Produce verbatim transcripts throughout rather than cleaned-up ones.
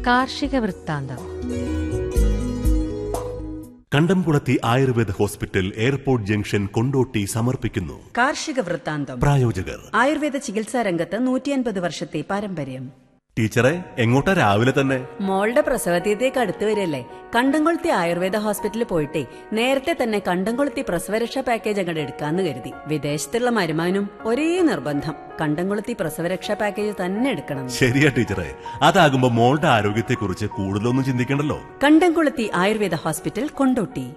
കാർഷിക വൃത്താന്തം. കണ്ടംകുളത്തി Ayurveda hospital, airport junction, Kondotty സമർപ്പിക്കുന്നു കാർഷിക വൃത്താന്തം. പ്രായോജകർ ആയുർവേദ ചികിത്സാ രംഗത്ത് നൂറ്റിയൻപത് വർഷത്തെ പാരമ്പര്യം. ടീച്ചറെ, എങ്ങോട്ടാ രാവിലെ തന്നെ? മോളുടെ പ്രസവതീയത്തേക്ക് അടുത്ത് വരില്ലേ, കണ്ടംകുളത്തി ആയുർവേദ ഹോസ്പിറ്റലിൽ പോയിട്ടേ നേരത്തെ തന്നെ കണ്ടംകുളത്തി പ്രസവരക്ഷാ പാക്കേജ് അങ്ങോട്ട് എടുക്കാന്ന് കരുതി. വിദേശത്തുള്ള മരുമാനും ഒരേ നിർബന്ധം, കണ്ടംകുളത്തി പ്രസവരക്ഷാ പാക്കേജ് തന്നെ എടുക്കണം. ശരിയാ ടീച്ചറെ, അതാകുമ്പോ മോളുടെ ആരോഗ്യത്തെക്കുറിച്ച് കൂടുതലൊന്നും ചിന്തിക്കണ്ടല്ലോ. കണ്ടംകുളത്തി ആയുർവേദ ഹോസ്പിറ്റൽ, കൊണ്ടോട്ടി.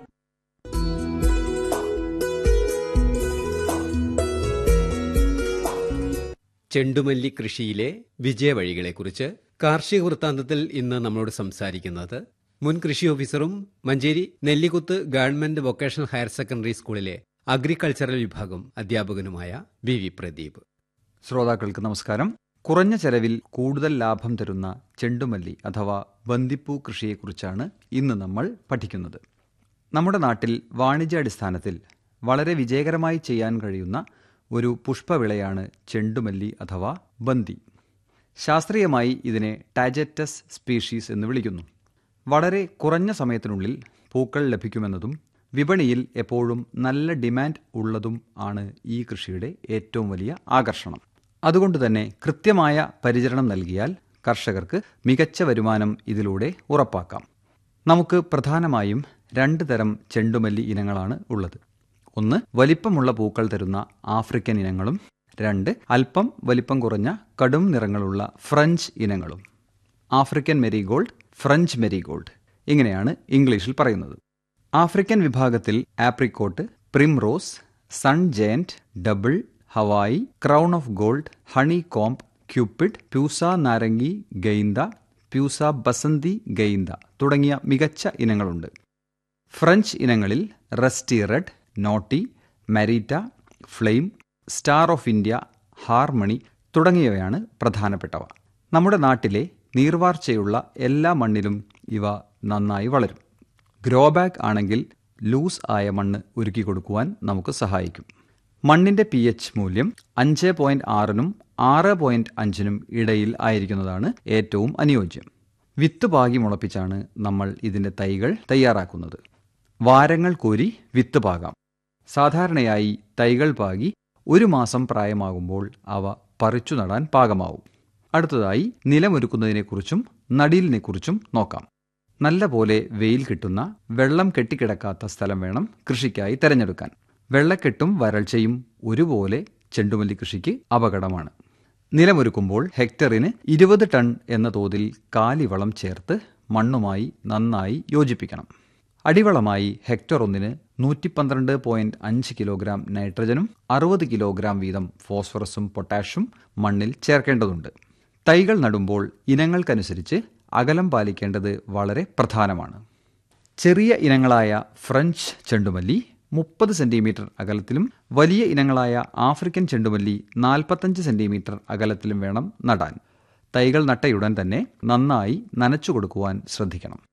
ചെണ്ടുമല്ലി കൃഷിയിലെ വിജയവഴികളെക്കുറിച്ച് കാർഷിക വൃത്താന്തത്തിൽ ഇന്ന് നമ്മളോട് സംസാരിക്കുന്നത് മുൻ കൃഷി ഓഫീസറും Manjeri Nellikuth government vocational higher secondary സ്കൂളിലെ അഗ്രികൾച്ചറൽ വിഭാഗം അധ്യാപകനുമായ വി വി പ്രദീപ്. ശ്രോതാക്കൾക്ക് നമസ്കാരം. കുറഞ്ഞ ചെലവിൽ കൂടുതൽ ലാഭം തരുന്ന ചെണ്ടുമല്ലി അഥവാ ബന്ദിപ്പൂ കൃഷിയെക്കുറിച്ചാണ് ഇന്ന് നമ്മൾ പഠിക്കുന്നത്. നമ്മുടെ നാട്ടിൽ വാണിജ്യാടിസ്ഥാനത്തിൽ വളരെ വിജയകരമായി ചെയ്യാൻ കഴിയുന്ന ഒരു പുഷ്പവിളയാണ് ചെണ്ടുമല്ലി അഥവാ ബന്ദി. ശാസ്ത്രീയമായി ഇതിനെ ടാജറ്റസ് സ്പീഷീസ് എന്ന് വിളിക്കുന്നു. വളരെ കുറഞ്ഞ സമയത്തിനുള്ളിൽ പൂക്കൾ ലഭിക്കുമെന്നതും വിപണിയിൽ എപ്പോഴും നല്ല ഡിമാൻഡ് ഉള്ളതും ആണ് ഈ കൃഷിയുടെ ഏറ്റവും വലിയ ആകർഷണം. അതുകൊണ്ടുതന്നെ കൃത്യമായ പരിചരണം നൽകിയാൽ കർഷകർക്ക് മികച്ച വരുമാനം ഇതിലൂടെ ഉറപ്പാക്കാം. നമുക്ക് പ്രധാനമായും രണ്ട് തരം ചെണ്ടുമല്ലി ഇനങ്ങളാണ് ഉള്ളത്. ഒന്ന്, വലിപ്പമുള്ള പൂക്കൾ തരുന്ന ആഫ്രിക്കൻ ഇനങ്ങളും രണ്ട്, അല്പം വലിപ്പം കുറഞ്ഞ കടും നിറങ്ങളുള്ള ഫ്രഞ്ച് ഇനങ്ങളും. ആഫ്രിക്കൻ മെരിഗോൾഡ്, ഫ്രഞ്ച് മെരിഗോൾഡ്, ഇങ്ങനെയാണ് ഇംഗ്ലീഷിൽ പറയുന്നത്. ആഫ്രിക്കൻ വിഭാഗത്തിൽ apricot, primrose, sun giant, double, Hawaii, crown of gold, honey comb, Cupid, Pusa നാരങ്ങി ഗെയ്ന്ത, Pusa Basanti ഗെയ്ന്ത തുടങ്ങിയ മികച്ച ഇനങ്ങളുണ്ട്. ഫ്രഞ്ച് ഇനങ്ങളിൽ rusty red, naughty, മരീറ്റ, flame, star of India, harmony തുടങ്ങിയവയാണ് പ്രധാനപ്പെട്ടവ. നമ്മുടെ നാട്ടിലെ നീർവാർച്ചയുള്ള എല്ലാ മണ്ണിലും ഇവ നന്നായി വളരും. ഗ്രോ ബാഗ് ആണെങ്കിൽ ലൂസ് ആയ മണ്ണ് ഒരുക്കി കൊടുക്കുവാൻ നമുക്ക് സഹായിക്കും. മണ്ണിൻ്റെ പി എച്ച് മൂല്യം അഞ്ച് പോയിന്റ് ആറിനും ആറ് പോയിന്റ് അഞ്ചിനും ഇടയിൽ ആയിരിക്കുന്നതാണ് ഏറ്റവും അനുയോജ്യം. വിത്ത് പാകി മുളപ്പിച്ചാണ് നമ്മൾ ഇതിൻ്റെ തൈകൾ തയ്യാറാക്കുന്നത്. വാരങ്ങൾ കോരി വിത്ത് പാകാം. സാധാരണയായി തൈകൾ പാകി ഒരു മാസം പ്രായമാകുമ്പോൾ അവ പറിച്ചു നടാൻ പാകമാവും. അടുത്തതായി നിലമൊരുക്കുന്നതിനെക്കുറിച്ചും നടീലിനെക്കുറിച്ചും നോക്കാം. നല്ല പോലെ വെയിൽ കിട്ടുന്ന, വെള്ളം കെട്ടിക്കിടക്കാത്ത സ്ഥലം വേണം കൃഷിക്കായി തിരഞ്ഞെടുക്കാൻ. വെള്ളക്കെട്ടും വരൾച്ചയും ഒരുപോലെ ചെണ്ടുമല്ലി കൃഷിക്ക് അപകടമാണ്. നിലമൊരുക്കുമ്പോൾ ഹെക്ടറിന് ഇരുപത് ടൺ എന്ന തോതിൽ കാലിവളം ചേർത്ത് മണ്ണുമായി നന്നായി യോജിപ്പിക്കണം. അടിവളമായി ഹെക്ടർ ഒന്നിന് നൂറ്റി പന്ത്രണ്ട് പോയിന്റ് അഞ്ച് കിലോഗ്രാം നൈട്രജനും അറുപത് കിലോഗ്രാം വീതം ഫോസ്ഫറസും പൊട്ടാഷും മണ്ണിൽ ചേർക്കേണ്ടതുണ്ട്. തൈകൾ നടുമ്പോൾ ഇനങ്ങൾക്കനുസരിച്ച് അകലം പാലിക്കേണ്ടത് വളരെ പ്രധാനമാണ്. ചെറിയ ഇനങ്ങളായ ഫ്രഞ്ച് ചെണ്ടുമല്ലി മുപ്പത് സെന്റിമീറ്റർ അകലത്തിലും വലിയ ഇനങ്ങളായ ആഫ്രിക്കൻ ചെണ്ടുമല്ലി നാൽപ്പത്തഞ്ച് സെന്റിമീറ്റർ അകലത്തിലും വേണം നടാൻ. തൈകൾ നട്ടയുടൻ തന്നെ നന്നായി നനച്ചു കൊടുക്കുവാൻ ശ്രദ്ധിക്കണം.